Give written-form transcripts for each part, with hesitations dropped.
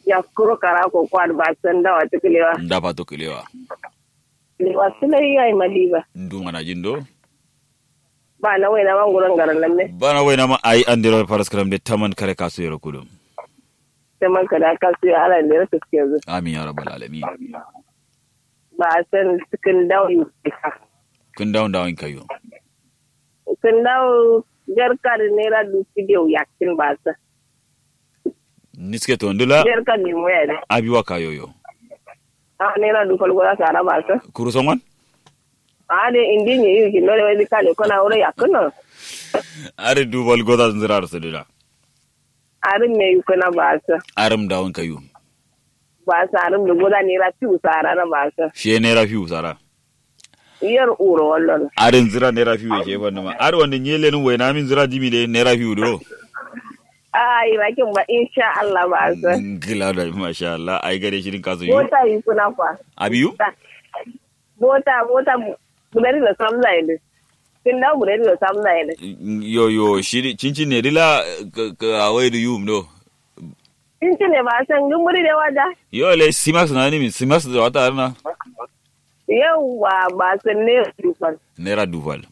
ya kuro kara ko kwad ba san da wata kilewa nda pato kilewa lewa sulai yayi maliba ndu mana jindo ba na wai na manguran garan nan ne bana wayna ma ai andiro paraskram de taman kare kasu yero kudum sai man kada ka su ya ala da su ke zu amin ya rabbal alamin ba san cikin dawi kun dawon kayo kun dawo jarka da naira duki da yakin ba sa niske to ndula jarka ne mu ya ne abiwa kayo yo a naira dukal gora ka ba sa kuru sonwan ade indi ne yi kin dole wai kale kona wuri yakuno are dubal goda nzirar sedida arin ne yi kuna ba sa aram dawon kayo ba sa arin da goda naira fiu sara na ba sa she ne rafiu sara yar uro wallan arin zira ne rafiu ke banna ma ar wanda nyele nun wayna min zira dimi de ne rafiu do ai rakin ba insha Allah ba sa gila da masha Allah ai gare shirin kaso yo mota yi kuna fa abiyu mota budari da samzai ne kin da budari da samzai ne yo shiri cincin ne dila ka awai du yum do cincin ne ba san gumuri da waja yo le simax na ni min simax da wata arna yawa ba san ne dufal nera duval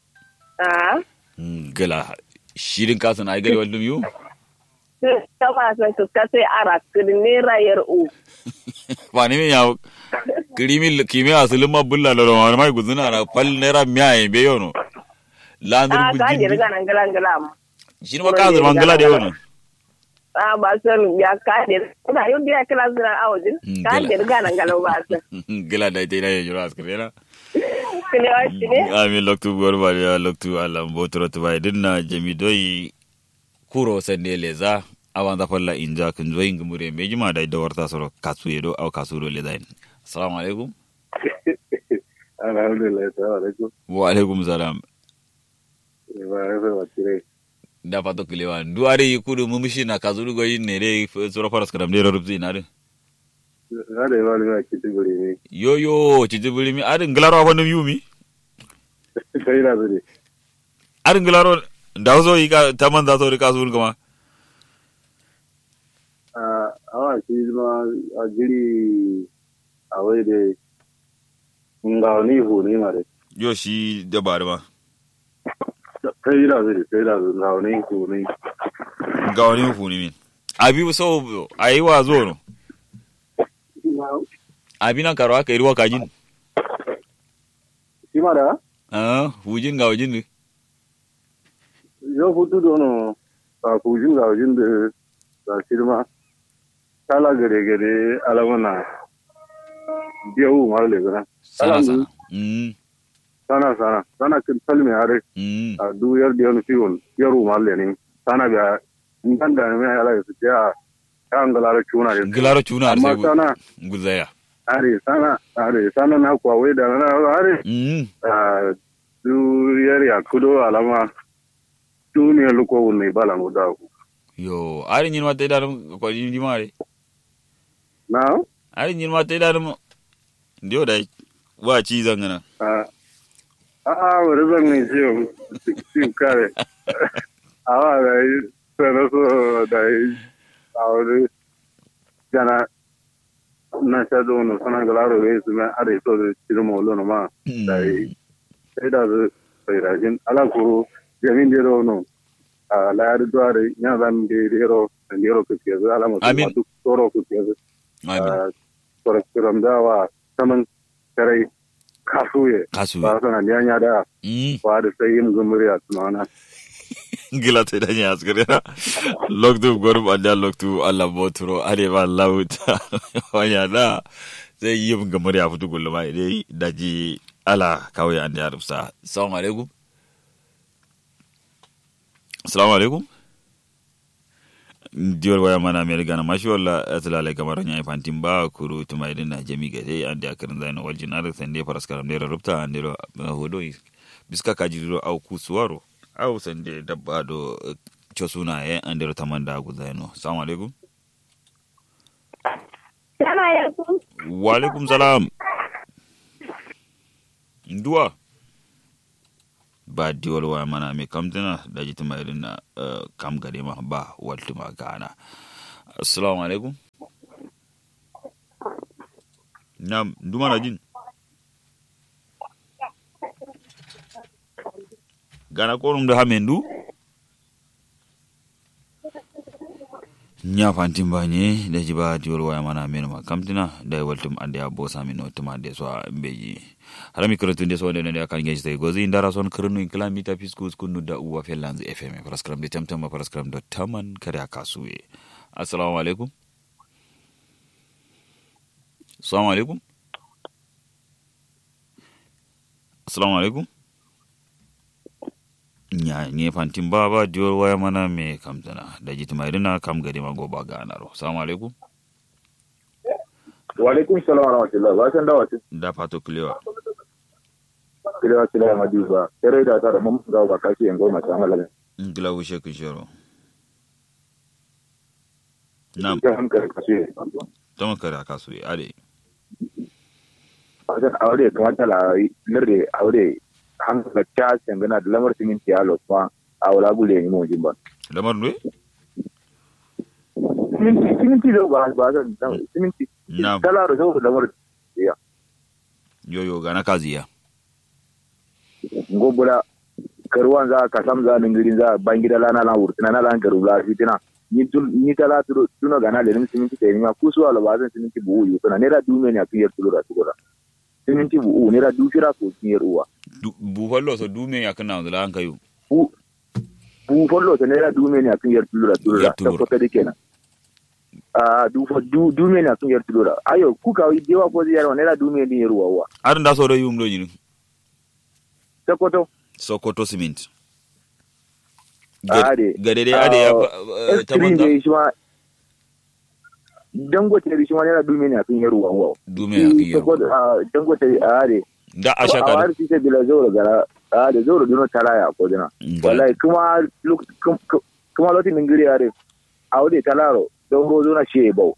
gila shirin kaso na ai gare waldum yu ta ba san ka sai ara kin naira yar u ba ni min ya kirimi kimi asulun mabulla da romar mai guzuna na fal naira miya be yono landir ka je daga nan gala ma shi ma ka zurman gala da yono ba san ya ka je ina yau da kala zura awajin ka je daga nan gala ba san gala da ita ne jura askare na kine wati ne ami loktu gorba ya loktu alam botro to bai dinna jami doi kuro sande leza awan da falla inja kun zoyin gumure me jima da warta soro kasu yedo au kasuro lezain assalamu alaikum alhamdulillah assalamu alaikum wa alaikum salam ba ya watire da pato kilewa duare yikudu mumishi na kazuru go yin nere soro faras kadam de rubzi na de ada ba ni kitiburi ni yo kitiburi mi adin glaro abanu yumi kai na zuri adin glaro dawzo yiga taman da sori kasuru gama awa shi ma agiri awai de ngawni hu ni mare yo shi da barma kai na zuri ngawni hu ni min abi so ayi wa zo no abi nan karo aka irwa kajin shi mara hujin ga wajin ne yo futu dono ka hujin ga wajin de ka shirma kala gare alamana biyu marle gana sana kin palme are a du yar de on fiun yaru marle ni sana ga ndan da me ala su ya kan galaro chuna sai sana guzaya sana na kwa we da na are du yar ya kudo alama duniya luko ne bala no da yo ari nyin mate da ko nyi mare na ari nyin mate da ndio dai wa ci zangana wani zan ne shi kare awa da yi sana so da yi a wani jana na sha da wani sana galaro ya yi su mai ada ito da shirin maulo na ma da yi sai da zai sai rajin alakuru jamin da yaro no a layar duwa da yan zan da yaro da yaro ku fiye zai alama su duk tsoro ku fiye zai tsoron dawa saman karai kasuye ba sana nyanya da ba da sai yin gumuri a tunana gila ta danya askare na loktu gorum anda loktu Allah botro are ba lauta wanya da sai yin gumuri a futu gulluma dai daji ala kawai anda rufsa assalamu alaikum diyor waya mana mer gana mashi walla atlale kamar nya fantin ba kuru tumai din na jami gade ande akarin zaino waljin ar sande faras karam de rubta ande ro hodo biska kajiro au kusuwaro au sande dabba do chosuna ande ro tamanda gu zaino assalamu alaikum wa alaikum salam nduwa ba diwal waya mana mai kamtana da ji tumai din na kam gade ma ba waltu ma gana assalamu alaikum Nam duma na jin. Gana korum da hamendu. Nya fantin banye da jiba diol waya mana men ma kamtina da waltum ande abo sami no tuma de so beji harami kretu de so de ne kan ngi stay gozi ndara son krenu in kilometer fiskus kunu da uwa felanz fm paraskram de tamtam paraskram do taman kare akasuwe. Assalamu alaikum. Assalamu alaikum. Assalamu alaikum. Nya ne fantin baba diol waya mana me kamtana da jitima irina kam gari ma goba ga anaro. Assalamu alaikum. Wa alaikum salam wa rahmatullah. Ba san dawa ce. Da fato kulewa. Kulewa kila madiba. Tare da tare mun ga ba kashi en goma san Allah. Ngila wushe kishoro. Nam. Ta hankali kashi. Tama kare akasu ade. Asan aure kamata la lirre aure hankali ta sangana da lamar siminti a lokwa a wala gule ni mo jimba. Lamar nwe? Siminti da ba zan siminti. Nam. Kala da zo lamar ya. Yo gana kaziya. Ngobula karwan za ka samza ningirin za bangida lana la wurtina na lan garula fitina. Ni tala tuno gana da siminti ta ni ma kusuwa la bazan siminti bu yu kana ne da dume ne a fiyar tulura tulura. Siminti bu ne da dufira ko kiyar uwa. Bu fallo so dume ya kana da an kayu. Bu fallo so ne da dume ne a fiyar tulura tulura ta ko ta dike na. Dume ne a fiyar tulura. Ayo kuka wi dewa ko ziyar ne da dume ne ruwa uwa. Arin da so da yum do yin. Sokoto cement. Ade. Gade ya tamanza. Dangote da shi ma yana dume ne a kan yaruwa wa. Dume ne a kan yaruwa. Dangote ade. Da a shaka. A har sai bila zaura gara. Da zaura duno talaya ko dina. Wallahi kuma lokacin ngiri are. A wode talaro don rozo na she bau.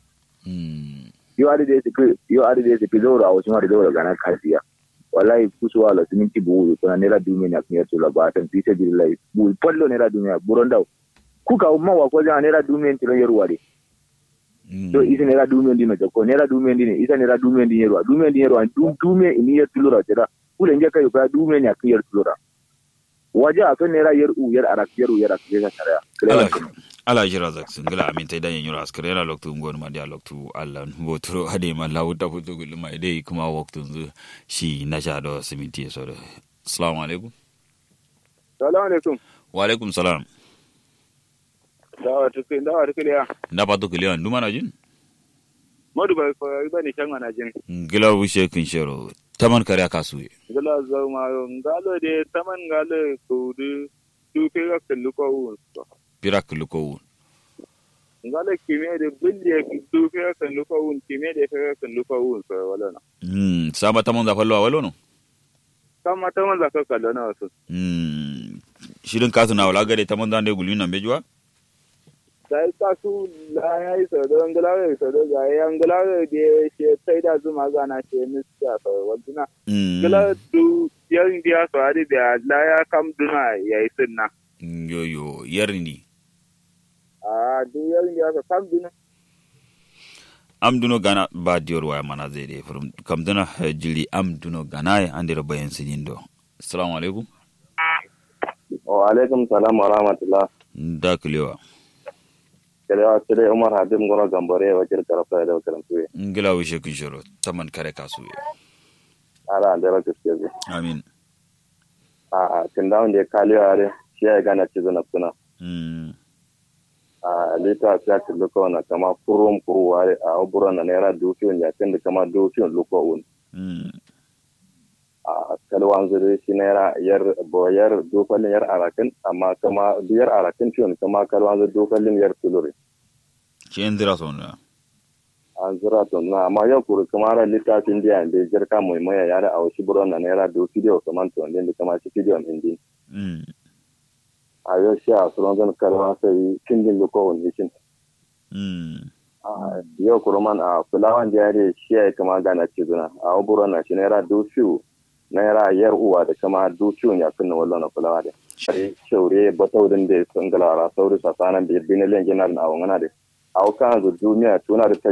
Yo ade da su zaura a wasu ma da zaura gana kasiya. Wallahi kusuwa la siminti buulu kuna nera dume ne a kan yaruwa ba tan fi sabilillah. Bu pollo nera dume burondau. Kuka umma wa ko jana nera dume tilo yaruwa de. So isa nera dume ndino jako nera dume ndine isa nera dume ndinero dume ini yer tulura tira kule njaka yo ka dume ne akiyar tulura waja akan nera yer arakiyar akiyar tara ala jira zak singala amin tay dan yura askare yana loktu ngon ma dia loktu Allah botro hade ma lawuta futu gulu mai dai kuma waktu shi na sha do siminti so da assalamu alaikum. Assalamu alaikum. Wa alaikum salam. Dawa tuke ya. Na ba tuke ya nduma na jin? Modu ba ko ba ni shanga na jin. Ngila wushe kin shero. Taman kare akasuye. Ngila zauma ngalo de taman ngalo kudu tuke ga kulluko un. Pira kulluko un. Ngalo kime de bille tuke ga kulluko un kime de ga kulluko un so wala na. Sama taman za fallo wala no? Sama taman za ka kallo na wasu. Shirin kasu na wala gare taman zan de gulmin nan bejuwa? Sai kasu la yayi so don ngalawe so do ga yan ngalawe de she sai da zuma gana she miska so wajina ngalawe du yan dia so ari da la ya kam duna yayi sunna yo yarni du yan dia so kam duna am duno gana ba dior wa mana zai de from kam duna jili am duno gana ya andira bayan sinindo. Assalamu alaikum. Wa alaikum salam wa rahmatullah. Da kulewa. Kere Umar Hadim gona gambare wa kir tarafa da karantuwe. Ngila wishe kishoro taman kare kasuwe. Ala da rake ce. Amin. Kin da wanda ya kaliwa are shi ya gana ci zana suna. Lita ta ci luko na kama kurum kuruware a oburan na naira dukiyon ya kan da kama dukiyon luko un. Kalwan zuri shi naira boyar dokalin yar arakin amma kama biyar arakin ciwon kama kalwan zuri dokalin yar tuluri. Shi yan zira sona? An zira sona amma yau kuri kama ra littafin diya da jirka mai maya yare a wasu buron na naira dokidiyo kaman tuwan din da kama shi kidiyon hindi. A yau shi a suron zan kalwan sai kindin lukowun hishin. Yau kuruman a fulawan jari shi ya yi kama gana cizuna a buron na shi naira dokiyo naira yar uwa da kama dukiyon ya kunna wallo na kulawa da sai shaure bataurin da sun galara sauri sasanan da binilin ginar na awon da aukan zu duniya tuna da